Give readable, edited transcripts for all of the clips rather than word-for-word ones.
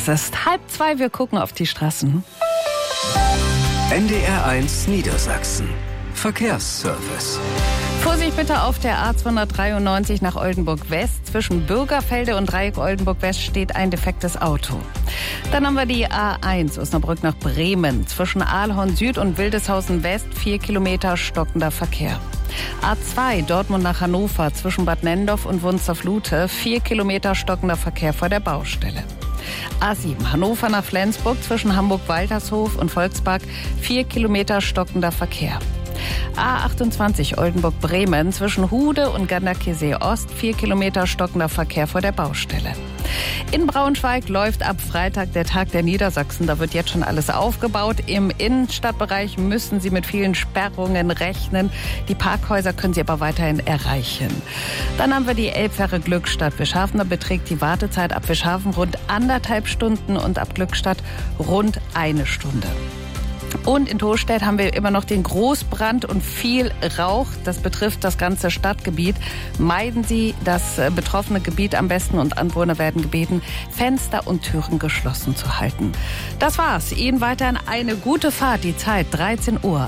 Es ist 1:30, wir gucken auf die Straßen. NDR1 Niedersachsen. Verkehrsservice. Vorsicht bitte auf der A293 nach Oldenburg West. Zwischen Bürgerfelde und Dreieck Oldenburg West steht ein defektes Auto. Dann haben wir die A1 Osnabrück nach Bremen. Zwischen Aalhorn Süd und Wildeshausen West 4 Kilometer stockender Verkehr. A2 Dortmund nach Hannover zwischen Bad Nendorf und Wunstorf-Lute 4 Kilometer stockender Verkehr vor der Baustelle. A7 Hannover nach Flensburg zwischen Hamburg-Waltershof und Volkspark 4 Kilometer stockender Verkehr. A28 Oldenburg-Bremen zwischen Hude und Ganderkesee Ost 4 Kilometer stockender Verkehr vor der Baustelle. In Braunschweig läuft ab Freitag der Tag der Niedersachsen. Da wird jetzt schon alles aufgebaut. Im Innenstadtbereich müssen Sie mit vielen Sperrungen rechnen. Die Parkhäuser können Sie aber weiterhin erreichen. Dann haben wir die Elbfähre Glückstadt. Wischhafen, da beträgt die Wartezeit ab Wischhafen rund 1,5 Stunden und ab Glückstadt rund 1 Stunde. Und in Tostedt haben wir immer noch den Großbrand und viel Rauch. Das betrifft das ganze Stadtgebiet. Meiden Sie das betroffene Gebiet am besten und Anwohner werden gebeten, Fenster und Türen geschlossen zu halten. Das war's. Ihnen weiterhin eine gute Fahrt. Die Zeit 13:31 Uhr.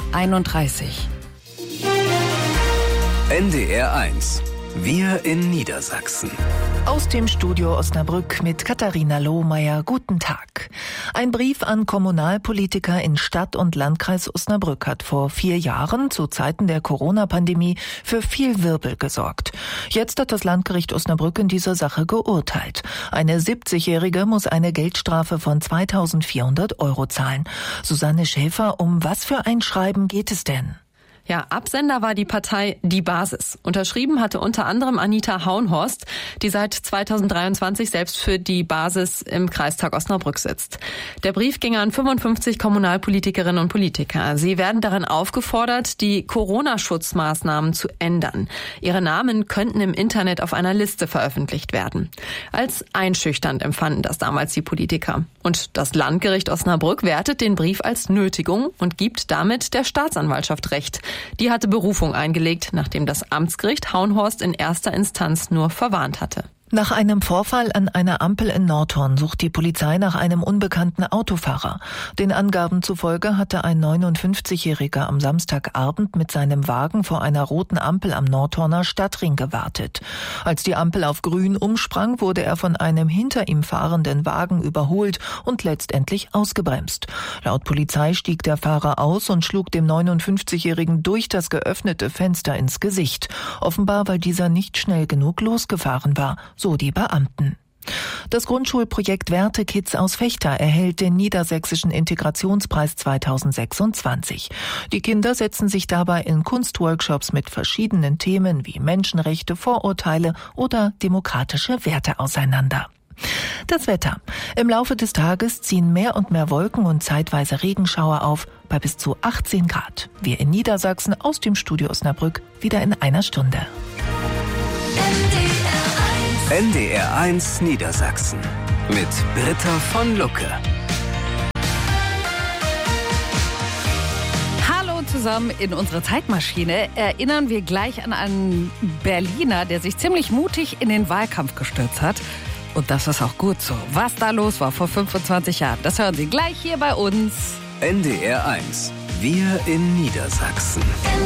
NDR1. Wir in Niedersachsen. Aus dem Studio Osnabrück mit Katharina Lohmeier. Guten Tag. Ein Brief an Kommunalpolitiker in Stadt- und Landkreis Osnabrück hat vor 4 Jahren, zu Zeiten der Corona-Pandemie, für viel Wirbel gesorgt. Jetzt hat das Landgericht Osnabrück in dieser Sache geurteilt. Eine 70-Jährige muss eine Geldstrafe von 2.400 € zahlen. Susanne Schäfer, um was für ein Schreiben geht es denn? Ja, Absender war die Partei Die Basis. Unterschrieben hatte unter anderem Anita Hauenhorst, die seit 2023 selbst für die Basis im Kreistag Osnabrück sitzt. Der Brief ging an 55 Kommunalpolitikerinnen und Politiker. Sie werden darin aufgefordert, die Corona-Schutzmaßnahmen zu ändern. Ihre Namen könnten im Internet auf einer Liste veröffentlicht werden. Als einschüchternd empfanden das damals die Politiker. Und das Landgericht Osnabrück wertet den Brief als Nötigung und gibt damit der Staatsanwaltschaft Recht. Die hatte Berufung eingelegt, nachdem das Amtsgericht Hauenhorst in erster Instanz nur verwarnt hatte. Nach einem Vorfall an einer Ampel in Nordhorn sucht die Polizei nach einem unbekannten Autofahrer. Den Angaben zufolge hatte ein 59-Jähriger am Samstagabend mit seinem Wagen vor einer roten Ampel am Nordhorner Stadtring gewartet. Als die Ampel auf grün umsprang, wurde er von einem hinter ihm fahrenden Wagen überholt und letztendlich ausgebremst. Laut Polizei stieg der Fahrer aus und schlug dem 59-Jährigen durch das geöffnete Fenster ins Gesicht. Offenbar, weil dieser nicht schnell genug losgefahren war. So die Beamten. Das Grundschulprojekt Werte-Kids aus Vechta erhält den Niedersächsischen Integrationspreis 2026. Die Kinder setzen sich dabei in Kunstworkshops mit verschiedenen Themen wie Menschenrechte, Vorurteile oder demokratische Werte auseinander. Das Wetter. Im Laufe des Tages ziehen mehr und mehr Wolken und zeitweise Regenschauer auf, bei bis zu 18 Grad. Wir in Niedersachsen aus dem Studio Osnabrück wieder in einer Stunde. NDR1 Niedersachsen mit Britta von Lucke. Hallo zusammen in unserer Zeitmaschine. Erinnern wir gleich an einen Berliner, der sich ziemlich mutig in den Wahlkampf gestürzt hat. Und das ist auch gut so. Was da los war vor 25 Jahren, das hören Sie gleich hier bei uns. NDR1. Wir in Niedersachsen.